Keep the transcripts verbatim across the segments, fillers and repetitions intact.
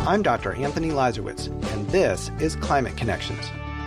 I'm Doctor Anthony Lazarowitz, and this is Climate Connections.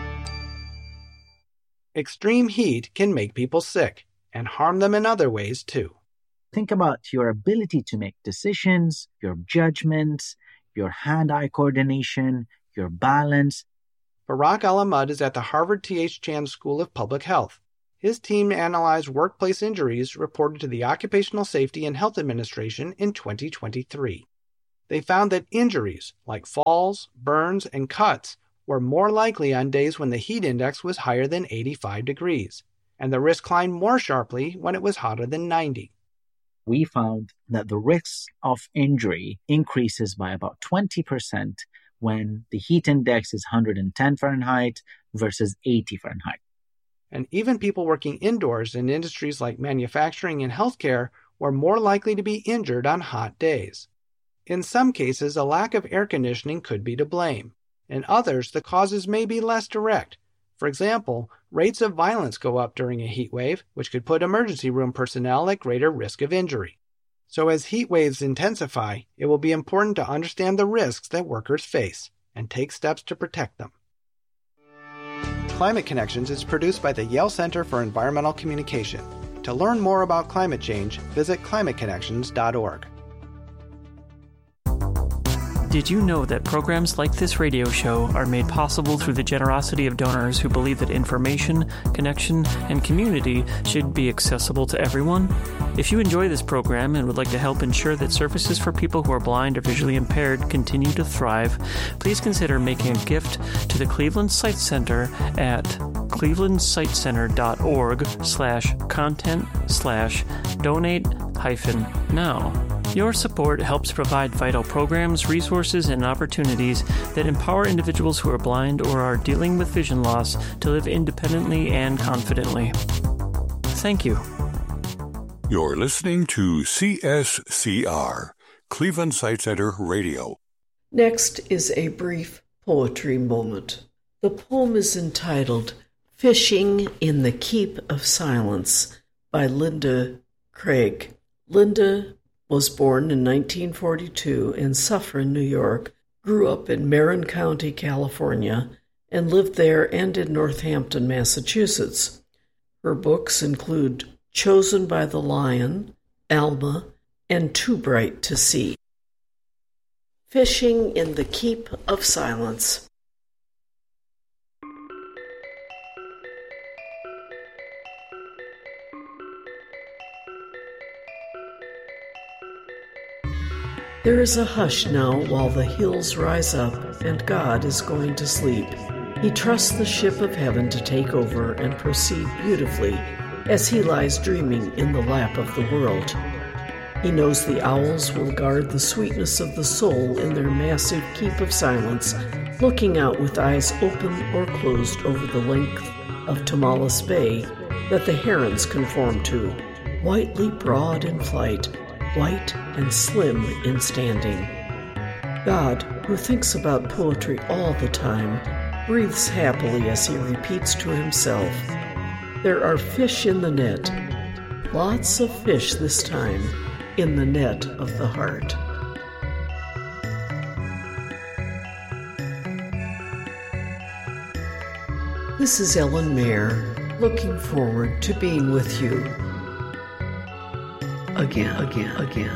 Extreme heat can make people sick and harm them in other ways too. Think about your ability to make decisions, your judgments, your hand-eye coordination, your balance. Barak Alamud is at the Harvard T H Chan School of Public Health. His team analyzed workplace injuries reported to the Occupational Safety and Health Administration in twenty twenty-three. They found that injuries like falls, burns, and cuts were more likely on days when the heat index was higher than eighty-five degrees, and the risk climbed more sharply when it was hotter than ninety. We found that the risk of injury increases by about twenty percent when the heat index is one hundred ten Fahrenheit versus eighty Fahrenheit. And even people working indoors in industries like manufacturing and healthcare were more likely to be injured on hot days. In some cases, a lack of air conditioning could be to blame. In others, the causes may be less direct. For example, rates of violence go up during a heat wave, which could put emergency room personnel at greater risk of injury. So as heat waves intensify, it will be important to understand the risks that workers face and take steps to protect them. Climate Connections is produced by the Yale Center for Environmental Communication. To learn more about climate change, visit climate connections dot org. Did you know that programs like this radio show are made possible through the generosity of donors who believe that information, connection, and community should be accessible to everyone? If you enjoy this program and would like to help ensure that services for people who are blind or visually impaired continue to thrive, please consider making a gift to the Cleveland Sight Center at cleveland sight center dot org slash content slash donate hyphen now. Your support helps provide vital programs, resources, and opportunities that empower individuals who are blind or are dealing with vision loss to live independently and confidently. Thank you. You're listening to C S C R, Cleveland Sight Center Radio. Next is a brief poetry moment. The poem is entitled Fishing in the Keep of Silence by Linda Craig. Linda was born in nineteen forty-two in Suffern, New York, grew up in Marin County, California, and lived there and in Northampton, Massachusetts. Her books include Chosen by the Lion, Alma, and Too Bright to See. Fishing in the Keep of Silence. There is a hush now while the hills rise up and God is going to sleep. He trusts the ship of heaven to take over and proceed beautifully as he lies dreaming in the lap of the world. He knows the owls will guard the sweetness of the soul in their massive keep of silence, looking out with eyes open or closed over the length of Tomales Bay that the herons conform to, whitely broad in flight, white and slim in standing. God, who thinks about poetry all the time, breathes happily as he repeats to himself, "There are fish in the net, lots of fish this time, in the net of the heart." This is Ellen Mayer, looking forward to being with you again, again, again.